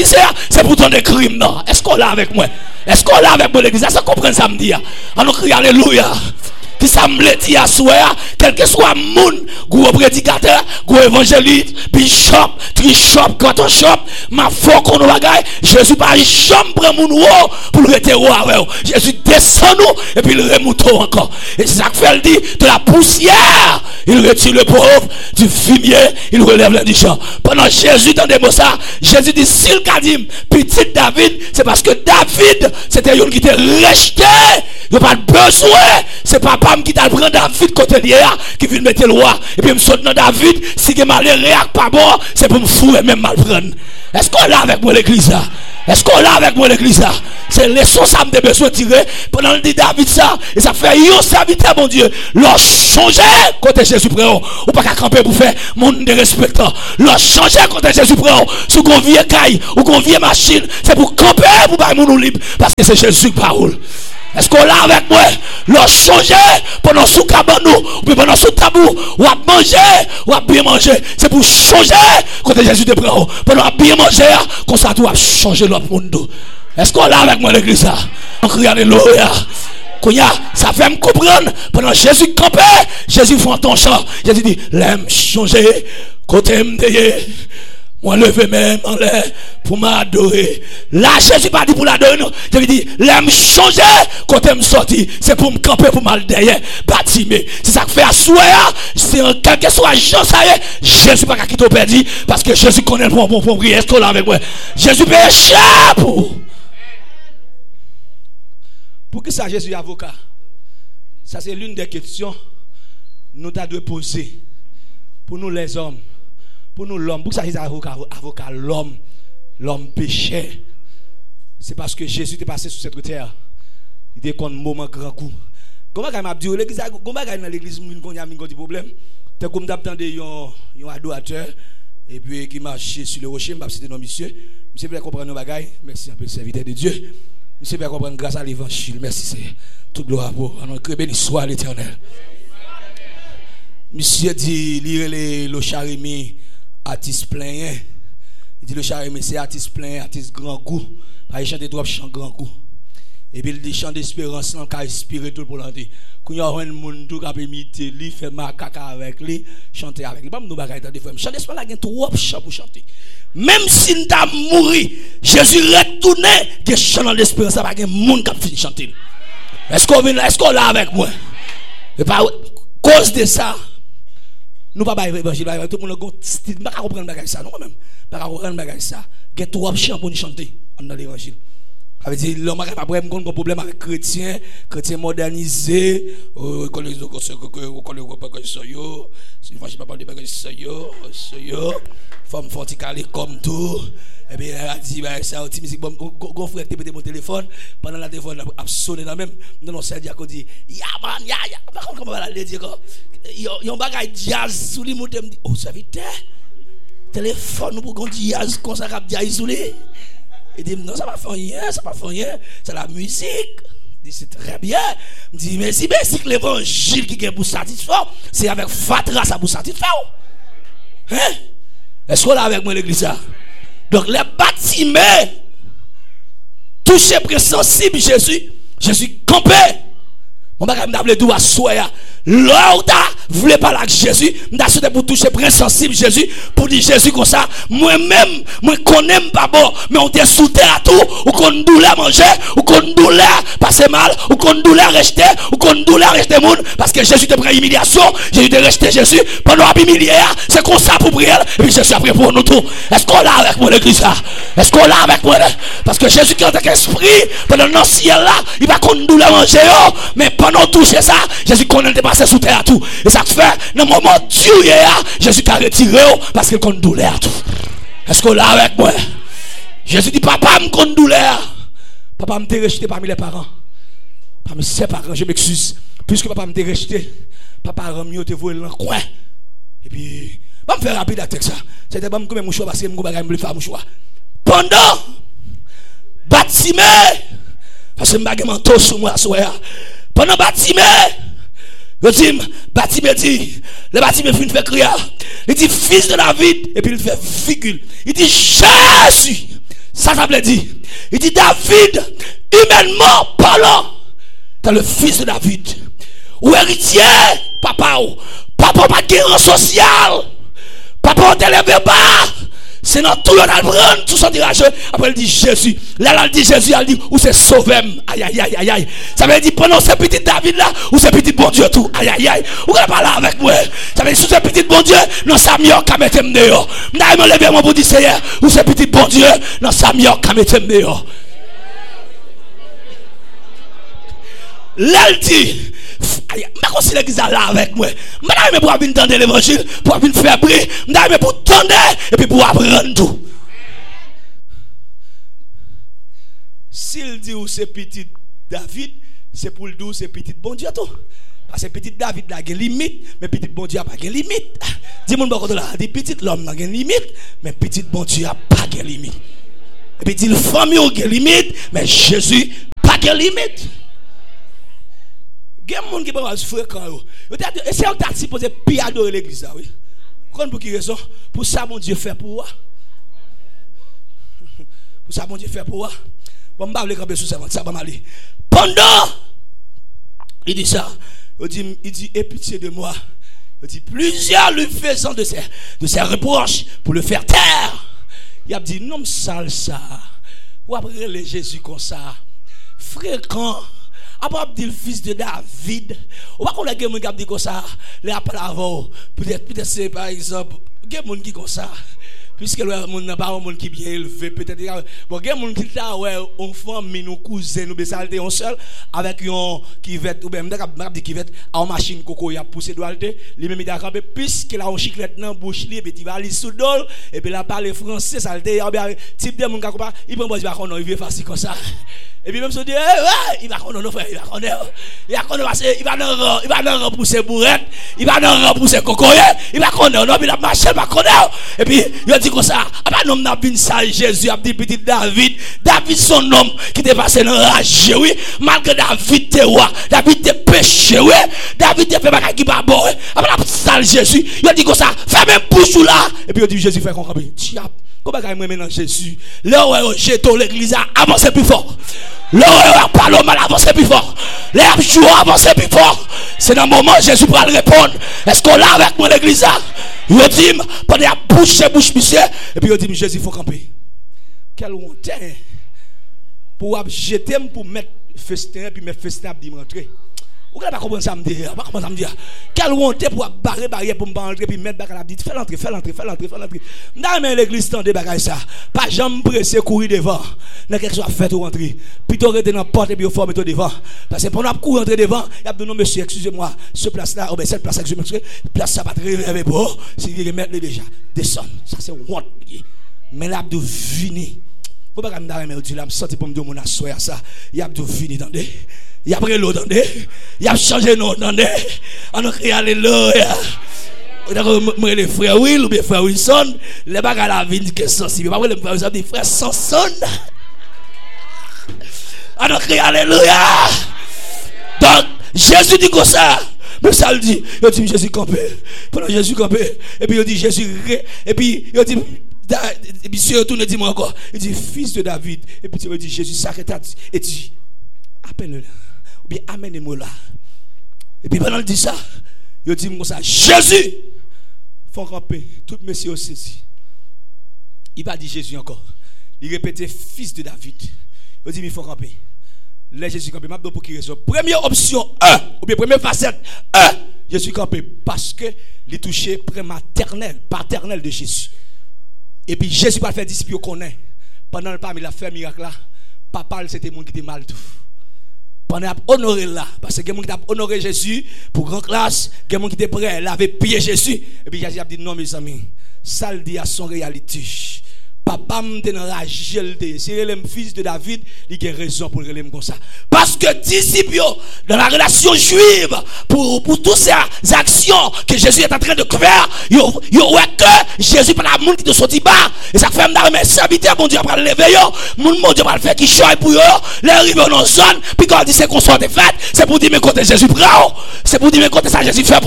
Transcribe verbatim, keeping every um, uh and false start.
blessé, c'est pour ton crime. Non. Est-ce qu'on l'a avec moi? Est-ce qu'on l'a avec moi l'église? Est-ce qu'on comprend ça me dit? On nous crie alléluia. Qui ça me dit à souhait, quel que soit mon gros prédicateur, gros évangéliste, bishop, trishop, canton shop, ma foi qu'on nous bagaille, Jésus pas jamais prend mon haut pour le rester haut avec. Jésus descend nous et puis il remonte encore. Et c'est ça que fait, il dit, de la poussière, il retire le pauvre, du fumier, il relève l'indigent. Pendant Jésus dans des mots ça, Jésus dit, s'il a dit, petit David, c'est parce que David, c'était un qui était rejeté, il n'y a pas de besoin, c'est pas qui t'a pris David côté d'hier qui vient mettre le roi et puis me saute dans David si que mal réac pas bon c'est pour me fouer même mal prendre. Est-ce qu'on l'a avec moi l'église là? Est-ce qu'on l'a avec moi l'église là? C'est leçon ça me besoin tirer pendant le dit David ça et ça fait un serviteur mon Dieu leur changer côté Jésus prend ou pas qu'à camper pour faire monde de respectant leur changer côté Jésus prend sous qu'on vieux caille ou qu'on vieux machine c'est pour camper pour pas monde libre parce que c'est Jésus parole. Est-ce qu'on l'a avec moi? Leur changer pendant sous cabanou, ou pendant sous tabou, ou à manger, ou à bien manger. C'est pour changer quand Jésus te prend. Pendant à bien manger, comme ça tu vas changer l'autre monde. Est-ce qu'on l'a avec moi l'église? On crie alléluia. Ça fait me comprendre. Pendant Jésus campait, Jésus fait ton chant. Jésus dit, l'aime changer, côté m'deye. Moi lever même en l'air pour m'adorer. Là Jésus pas dit pour l'adorer non. Je lui dis l'aime changer quand elle me sorti, c'est pour me camper pour mal derrière bâtiment. C'est ça que fait à soir, c'est en quelque soit Jean ça y est, Jésus pas quitter au perdu parce que Jésus connaît le bon bon prier. Est-ce qu'on l'a avec moi? Jésus paye cher pour. Pour que ça Jésus avocat? Ça c'est l'une des questions nous t'a dû poser pour nous les hommes. Pour nous l'homme, pour ça ils avocat avocat l'homme, l'homme péché. C'est parce que Jésus est passé sur cette terre. Il était comme moment grand coup. Comment m'a dit l'église comment dans l'église qu'on y a des problèmes. T'es comme d'attendre un un adorateur et puis qui marche sur le rocher, m'a cité non monsieur. Monsieur peut comprendre nos bagailles. Merci un peu serviteur de Dieu. Monsieur peut comprendre grâce à l'évangile. Merci c'est toute gloire pour notre béni soit l'Éternel. Monsieur dit lire les le charimi artiste plein. Il dit le charimi c'est artiste plein, artiste grand goût. Pas chanter trop chant grand goût. Et puis il dit chant d'espérance là qu'a inspiré tout pour l'enté. Quand il y a un monde tout qui imiter lui fait macaca avec lui, chanter avec lui. Pas nous bagaille des fois. Chant d'espérance là gagne trop chant pour chanter. Même si nous t'a mouru, Jésus retourné, que chant d'espérance ça pas gagne monde qui fini chanter. Est-ce qu'on vient est-ce qu'on là avec moi? Et pas cause de ça. Nous pas bailler évangile, tout le monde style pas comprendre bagage ça non même. Pas comprendre bagage ça. Gagne trop chant pour chanter dans l'évangile. Ça veut dire l'homme n'a pas de problème avec chrétien, chrétien modernisé, qu'on les qu'on se qu'on les pas que ça yo, si je pas parler de ça yo, ça yo, femme forticale comme tout. Et bien elle a dit bah ça petit musique bon gon frère qui pété mon téléphone pendant la téléphone a sonné dans même non non c'est dire qu'on dit ya man ya ya comment va la dire yo bagay jazz sous lui monter me dit oh ça vite téléphone pour qu'on dit jazz comme ça cap jazz sous lui. Il dit non ça va faire rien, ça va faire rien, c'est la musique. Il dit c'est très bien. Il dit mais si mais si l'évangile qui est pour satisfaire, c'est avec fatra ça pour satisfaire. Hein? Est-ce qu'on est avec moi l'église ça? Donc les bâtiments touchés près sensible Jésus, Jésus campé. On va me d'appeler tout à soya. L'ordre voulait parler avec Jésus, m'da souhaité pour toucher prince sensible Jésus pour dire Jésus comme ça, moi même moi connais pas bon, mais on te sous terre à tout, ou qu'on douleur manger, ou qu'on douleur passer mal, ou qu'on douleur rester, ou qu'on douleur rester monde parce que Jésus te prend humiliation, Jésus te resté Jésus pendant la humilier, c'est comme ça pour prier et puis Jésus après pour nous tout. Est-ce qu'on l'a avec moi l'église là? Est-ce qu'on l'a avec moi parce que Jésus qui en tant qu'esprit pendant le ciel là, il va qu'on douleur manger mais pendant toucher ça, Jésus connaît te passer sous terre à tout. Et ça fait dans le moment Dieu Jésus t'a retiré parce qu'il compte douleur tout. Est-ce qu'on l'a avec moi? Jésus dit papa me compte douleur. Papa me t'a rejeté parmi les parents. Parmi ses parents, je m'excuse. Puisque papa me t'a rejeté, papa a mieux te voir dans le coin. Et puis, va me faire rapide avec ça. C'était pas me comme mouchoir parce que me bagaille me faire mouchoir. Pendant bâtiment parce que me bagaille manteau sur moi soir. Pendant bâtiment le dit, bâtiment dit, le bâtiment fin fait crier. Il dit fils de David et puis il fait virgule. Il dit Jésus, Ça, ça veut dire. Il dit David, humainement parlant, t'es le fils de David. Ou héritier, papa. Papa pas de rang social. Papa, on t'élève pas. C'est dans tout le monde à prendre, tout son tirage. Après, il dit Jésus. Là, il dit Jésus, il dit, où c'est sauvé. Aïe, aïe, aïe, aïe, aïe. Ça veut dire, pendant ce petit David là, où c'est petit bon Dieu tout. Aïe, aïe, aïe. Vous allez parler avec moi. Ça veut dire, sous ce petit bon Dieu, non, ça mieux qu'à mettre dehors. Je vais me lever, moi, pour dire, Seigneur, où c'est petit bon Dieu, non, ça mieux qu'à mettre dehors. Là, il dit, je considère l'église là avec moi. Je vais pour venir entendre l'évangile, pour venir faire prier, je vais pour entendre et puis pour apprendre tout. S'il dit où c'est petit David, c'est pour le dire c'est petit bon Dieu tout. Parce que petit David a une limite, mais petit bon Dieu n'a pas de limite. Dis-moi beaucoup là, dit petit l'homme n'a une limite, mais petit bon Dieu n'a pas de limite. Et puis dit la famille a une limite, mais Jésus n'a pas de limite. Il y a des gens qui peuvent se fréquenter. Et c'est un tas qui pose pire adorer l'église. Oui. Pour qui raison? Pour ça, mon Dieu fait pour moi. Pour ça, mon Dieu fait pour moi. Bon, je vais vous dire ça. Pendant, il dit ça. Il dit, il dit, aie pitié de moi. Il dit, plusieurs lui faisant de ses, de ses reproches pour le faire taire. Il a dit, non, sale ça. Ou après, les Jésus comme ça. Fréquent. Après, dit le fils de David. On va qu'on a quelqu'un qui a dit comme ça. Les appels avant. Peut-être, peut-être c'est par exemple. Il y a des gens qui comme ça. Puisque le monde n'a pas un monde qui est bien élevé. Peut-être. Bon, il y a des gens qui ont ouais, enfant, mais nos cousins, nous besalter on seul. Avec un qui va être, ou bien, je dis qui va être en machine coco, il a poussé doigté. Les mêmes il a campé. Puisque là, on chiclette dans la bouche, et puis il va aller sous l'eau. Et puis là, parler français, ça le dit. Type de monde qui a il prend pas, il va qu'on il vient facile comme ça. Et puis même si on dit, il va qu'on non frère, il va qu'on il va qu'on parce il va dans il va dans repousser bourrette, il va dans repousser cocoyer, il va qu'on non, il a marché, il va qu'on et puis il dit comme ça, ah bah non n'a bin ça Jésus a dit petit David, David son homme qui était passé dans rage oui, malgré David te roi, David te péché oui, David te fait bagage qui pas bon, ah bah ça Jésus, il dit comme ça, fermez bouche là et puis il dit Jésus fait qu'on camper. Comment est-ce que je Jésus? Là où j'ai l'église a avancé plus fort. Là où parle mal avancé plus fort. Là où joue avancé plus fort. C'est dans le moment où Jésus pourra répondre. Est-ce qu'on l'a avec moi l'église? Il dit, pendant la bouche, bouche, monsieur. Et puis il dit, Jésus, il faut camper. Quel honte pour jeter pour mettre festin et puis mettre festin pour rentrer. Vous ne comprenez pas ça me dire, pas comment ça me dire. Quelle honte pour barrer barrière pour me rentrer puis mettre bac à la dit fais l'entrée, fais l'entrée, fais l'entrée, fais l'entrée. Dans mais l'église tendait bagaille ça. Pas jamais pressé courir devant. N'a quelque chose à faire pour rentrer. Plutôt rester dans la porte et puis former toi devant. Parce que pendant courir rentrer devant, il y a non monsieur, excusez-moi, ce place là, oh ben cette place là que je me suis, place ça pas très réservé pour si vous remettre déjà. Descendre. Ça c'est honte. Mais là de venir. Vous pas me dire Dieu là me sorti pour me dire mon assoir ça. Il y a de venir attendez. Il y a pris l'eau, attendez. Il y a changé l'eau, attendez. On a crié alléluia. Moi, les frères Will ou bien frères Wilson, les bagages à la vie qui sont si. Mais pas les frères Wilson, des frères Samson. On a crié alléluia. Donc, Jésus dit comme ça. Mais ça le dit. Il dit Jésus campé. Pendant Jésus campé. Et puis il dit Jésus. Et puis il dit. Et puis si il retourne, dit moi encore. Il dit fils de David. Et puis il dit Jésus sacré. Et dit appelle-le. Ou bien amène-moi là. Et puis pendant il dit ça, il dit comme ça, Jésus, faut camper. Tout monsieur aussi. Il va dire Jésus encore. Il répétait fils de David. Il dit il faut camper. Là Jésus campé. M'a pour qui raison? Première option un ou bien première facette un. Jésus campé parce que il touché prématernel, paternel de Jésus. Et puis Jésus va faire disciple qu'on est. Pendant le parmi la fait miracle là, papa c'était monde qui était mal tout. Pendant honorer là parce que quelqu'un qui a honoré Jésus pour grande classe, quelqu'un qui était prêt à laver pied Jésus et puis Jésus a dit non mes amis, ça le dit à son réalité. Papa m'était dans la gelde, c'est le fils de David, il a raison pour le comme ça. Parce que disciples dans la relation juive pour pour toutes ces actions que Jésus est en train de faire, yo yo ouais que Jésus par la monde qui te sorti bas et ça fait me mes serviteurs bon Dieu après lever yo, mon mon Dieu va le faire qui choy pour yo, les arriver dans zone, puis quand dit c'est qu'on soit de fête, c'est pour dire mais côté Jésus prend, c'est pour dire mais côté ça Jésus fait pour